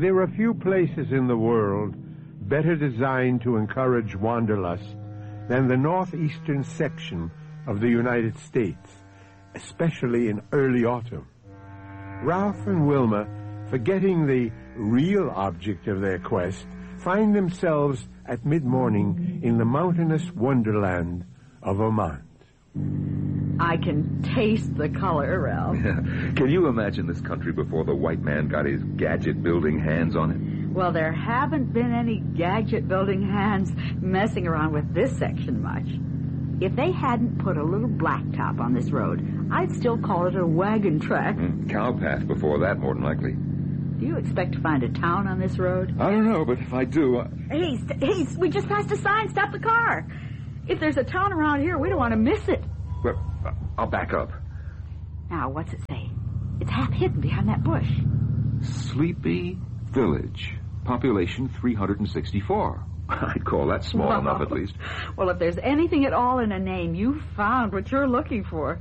There are few places in the world better designed to encourage wanderlust than the northeastern section of the United States, especially in early autumn. Ralph and Wilma, forgetting the real object of their quest, find themselves at mid-morning in the mountainous wonderland of Vermont. I can taste the color, Ralph. Can you imagine this country before the white man got his gadget-building hands on it? Well, there haven't been any gadget-building hands messing around with this section much. If they hadn't put a little blacktop on this road, I'd still call it a wagon track. Cow path before that, more than likely. Do you expect to find a town on this road? I don't know, but if I do... Hey, we just passed a sign. Stop the car. If there's a town around here, we don't want to miss it. Well, I'll back up. Now, what's it say? It's half hidden behind that bush. Sleepy Village. Population 364. I'd call that small enough, at least. Well, if there's anything at all in a name, you've found what you're looking for.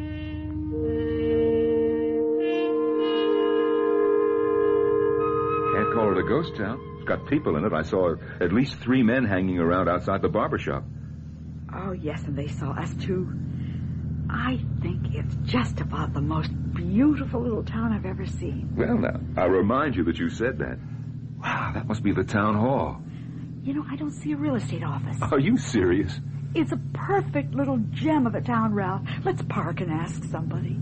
Can't call it a ghost town. It's got people in it. I saw at least 3 men hanging around outside the barber shop. Oh, yes, and they saw us, too. I think it's just about the most beautiful little town I've ever seen. Well, now, I'll remind you that you said that. Wow, that must be the town hall. You know, I don't see a real estate office. Are you serious? It's a perfect little gem of a town, Ralph. Let's park and ask somebody.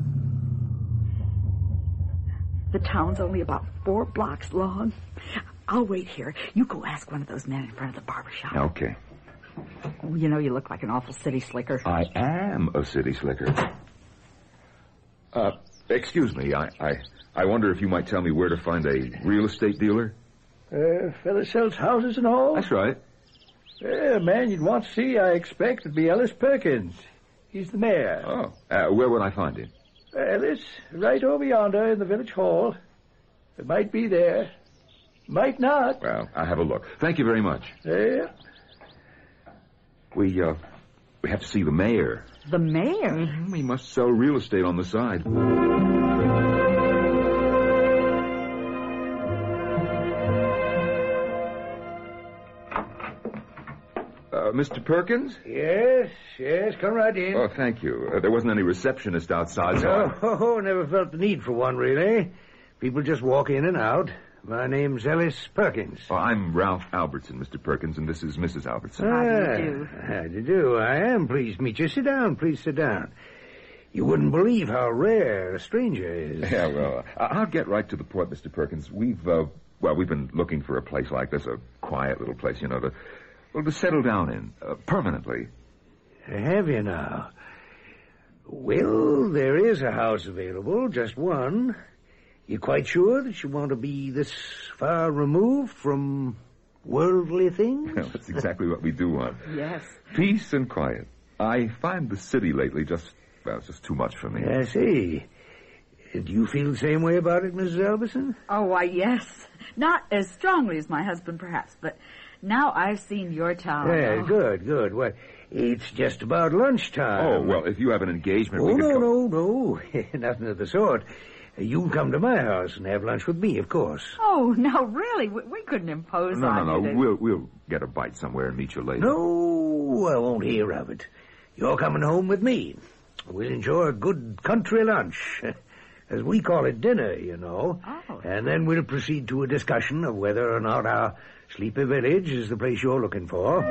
The town's only about 4 blocks long. I'll wait here. You go ask one of those men in front of the barber shop. Okay. You know, you look like an awful city slicker. I am a city slicker. Excuse me, I wonder if you might tell me where to find a real estate dealer? Fella sells houses and all? That's right. Man you'd want to see, I expect, would be Ellis Perkins. He's the mayor. Oh, where would I find him? Ellis, right over yonder in the village hall. It might be there. Might not. Well, I'll have a look. Thank you very much. We have to see the mayor. The mayor? He must sell real estate on the side. Mr. Perkins? Yes, come right in. Oh, thank you. There wasn't any receptionist outside, so... No, never felt the need for one, really. People just walk in and out. My name's Ellis Perkins. Oh, I'm Ralph Albertson, Mr. Perkins, and this is Mrs. Albertson. How do you do? How do you do? I am pleased to meet you. Sit down, please sit down. You wouldn't believe how rare a stranger is. Yeah, well, I'll get right to the point, Mr. Perkins. We've been looking for a place like this, a quiet little place, you know, to settle down in, permanently. Have you now? Well, there is a house available, just one. You quite sure that you want to be this far removed from worldly things? Well, that's exactly what we do want. Yes. Peace and quiet. I find the city lately it's just too much for me. I see. Do you feel the same way about it, Mrs. Albertson? Oh, why, yes. Not as strongly as my husband, perhaps, but now I've seen your town. Yeah, good. Well, it's just about lunchtime. Oh, well, if you have an engagement, we could no. Nothing of the sort. You come to my house and have lunch with me, of course. Oh, no, really? We couldn't impose on you. No. We'll get a bite somewhere and meet you later. No, I won't hear of it. You're coming home with me. We'll enjoy a good country lunch. As we call it, dinner, you know. Oh. And then we'll proceed to a discussion of whether or not our Sleepy Village is the place you're looking for.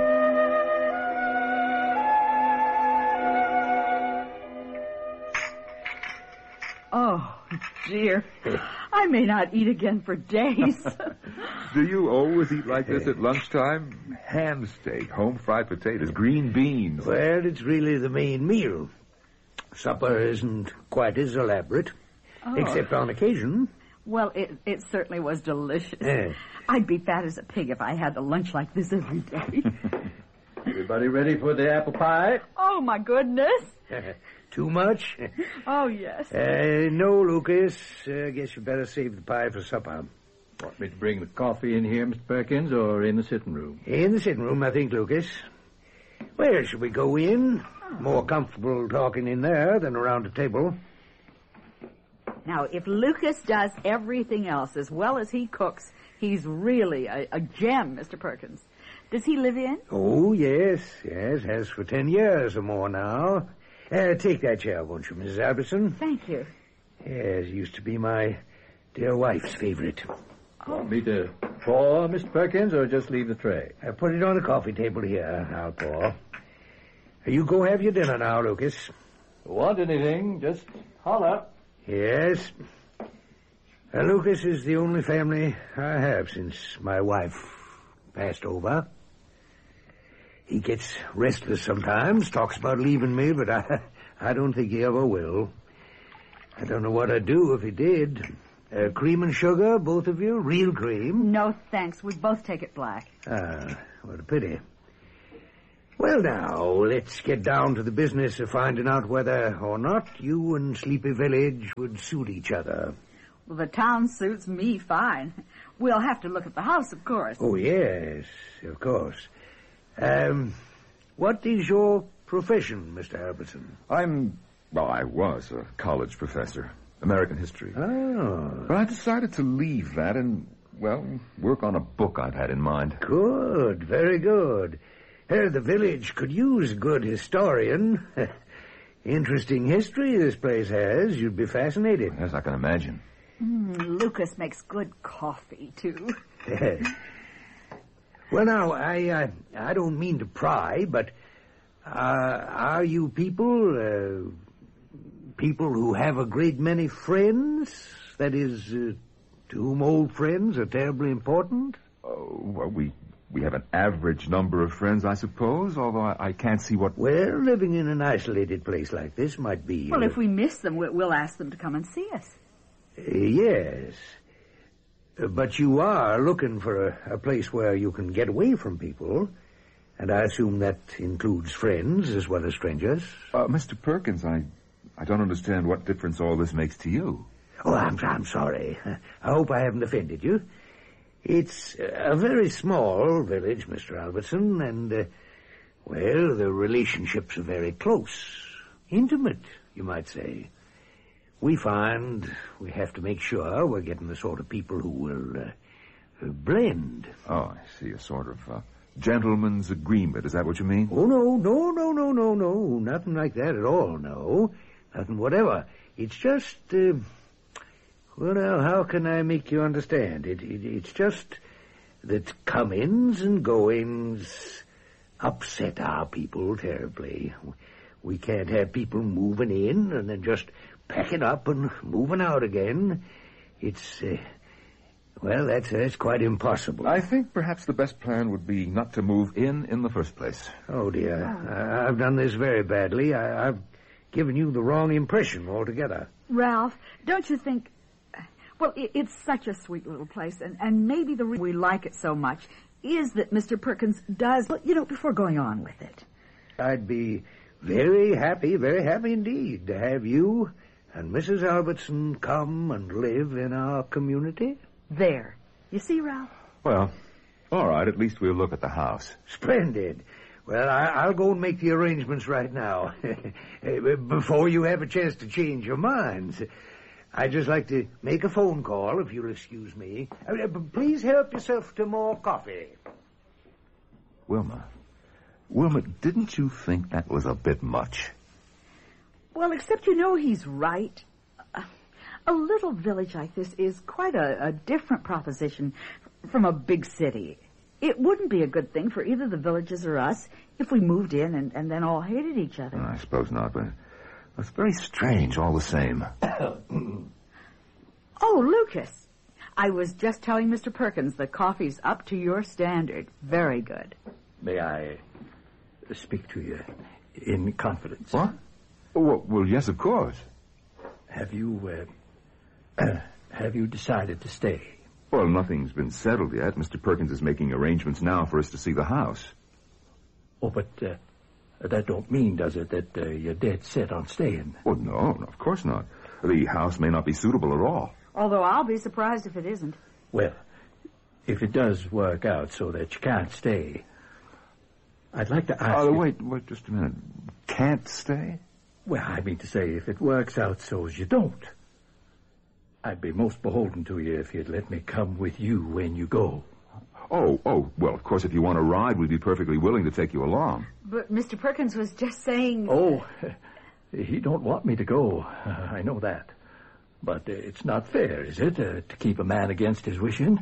Oh, dear. I may not eat again for days. Do you always eat like this at lunchtime? Ham steak, home fried potatoes, green beans. Well, it's really the main meal. Supper isn't quite as elaborate, except on occasion. Well, it certainly was delicious. Yeah. I'd be fat as a pig if I had a lunch like this every day. Everybody ready for the apple pie? Oh, my goodness. Too much? Oh, yes. No, Lucas. Guess you better save the pie for supper. Want me to bring the coffee in here, Mr. Perkins, or in the sitting room? In the sitting room, I think, Lucas. Where should we go in? More comfortable talking in there than around a table. Now, if Lucas does everything else as well as he cooks, he's really a gem, Mr. Perkins. Does he live in? Oh, yes, has for 10 years or more now. Take that chair, won't you, Mrs. Albertson? Thank you. Yes, used to be my dear wife's favorite. Want me to pour, Mr. Perkins, or just leave the tray? Put it on the coffee table here. I'll pour. You go have your dinner now, Lucas. Want anything, just holler. Yes. Lucas is the only family I have since my wife passed over. He gets restless sometimes, talks about leaving me, but I don't think he ever will. I don't know what I'd do if he did. Cream and sugar, both of you? Real cream? No, thanks. We both take it black. Ah, what a pity. Well, now, let's get down to the business of finding out whether or not you and Sleepy Village would suit each other. Well, the town suits me fine. We'll have to look at the house, of course. Oh, yes, of course. What is your profession, Mr. Albertson? I was a college professor, American history. Oh. But I decided to leave that and, work on a book I've had in mind. Good, very good. The village could use a good historian. Interesting history this place has. You'd be fascinated. Yes, I can imagine. Lucas makes good coffee, too. Well, now, I don't mean to pry, but are you people who have a great many friends? That is, to whom old friends are terribly important? We have an average number of friends, I suppose, although I can't see what... Well, living in an isolated place like this might be... Well, if we miss them, we'll ask them to come and see us. Yes. But you are looking for a place where you can get away from people, and I assume that includes friends as well as strangers. Mr. Perkins, I don't understand what difference all this makes to you. Oh, I'm sorry. I hope I haven't offended you. It's a very small village, Mr. Albertson, and, the relationships are very close. Intimate, you might say. We find we have to make sure we're getting the sort of people who will blend. Oh, I see. A sort of gentleman's agreement. Is that what you mean? Oh, no. Nothing like that at all, no. Nothing whatever. It's just, how can I make you understand? It's just that come-ins and goings upset our people terribly. We can't have people moving in and then just packing up and moving out again. It's, that's quite impossible. I think perhaps the best plan would be not to move in the first place. Oh, dear. I've done this very badly. I've given you the wrong impression altogether. Ralph, don't you think... Well, it's such a sweet little place, and maybe the reason we like it so much is that Mr. Perkins does... before going on with it. I'd be very happy indeed to have you and Mrs. Albertson come and live in our community. There. You see, Ralph? Well, all right, at least we'll look at the house. Splendid. Well, I'll go and make the arrangements right now, before you have a chance to change your minds. I'd just like to make a phone call, if you'll excuse me. Please help yourself to more coffee. Wilma, didn't you think that was a bit much? Well, except he's right. A little village like this is quite a different proposition from a big city. It wouldn't be a good thing for either the villages or us if we moved in and then all hated each other. I suppose not, but it's very strange all the same. Oh, Lucas, I was just telling Mr. Perkins the coffee's up to your standard. Very good. May I speak to you in confidence? What? Well, yes, of course. Have you decided to stay? Well, nothing's been settled yet. Mr. Perkins is making arrangements now for us to see the house. Oh, but that don't mean, does it, that you're dead set on staying? Well, no, of course not. The house may not be suitable at all. Although I'll be surprised if it isn't. Well, if it does work out so that you can't stay, I'd like to ask you... Wait just a minute. Can't stay? Well, I mean to say, if it works out so as you don't. I'd be most beholden to you if you'd let me come with you when you go. Oh, well, of course, if you want to ride, we'd be perfectly willing to take you along. But Mr. Perkins was just saying... Oh, he don't want me to go. I know that. But it's not fair, is it, to keep a man against his wishing?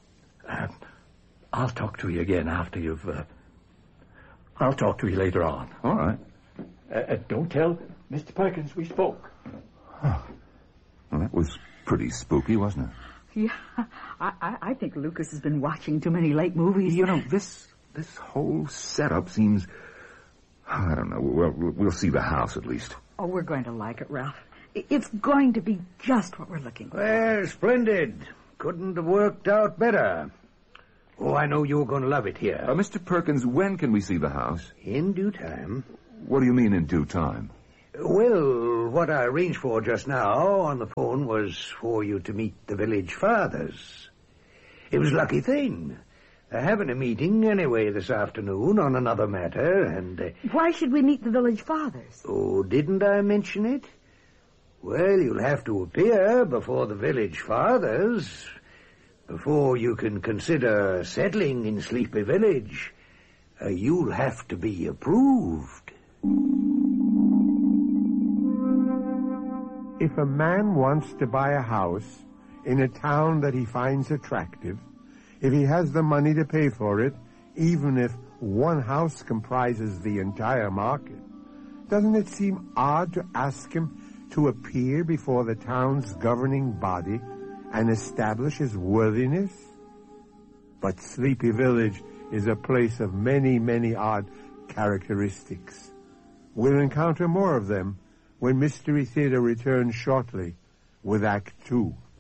I'll talk to you again after you've... I'll talk to you later on. All right. Don't tell Mr. Perkins we spoke. Huh. Well, that was pretty spooky, wasn't it? Yeah, I think Lucas has been watching too many late movies. You know, this whole setup seems... I don't know. We'll see the house, at least. Oh, we're going to like it, Ralph. It's going to be just what we're looking for. Well, splendid. Couldn't have worked out better. Oh, I know you're going to love it here. Mr. Perkins, when can we see the house? In due time. What do you mean, in due time? Well, what I arranged for just now on the phone was for you to meet the village fathers. It was a lucky thing. They're having a meeting anyway this afternoon on another matter, and... Why should we meet the village fathers? Oh, didn't I mention it? Well, you'll have to appear before the village fathers before you can consider settling in Sleepy Village. You'll have to be approved. If a man wants to buy a house in a town that he finds attractive, if he has the money to pay for it, even if one house comprises the entire market, doesn't it seem odd to ask him to appear before the town's governing body and establish his worthiness? But Sleepy Village is a place of many, many odd characteristics. We'll encounter more of them when Mystery Theater returns shortly with Act 2.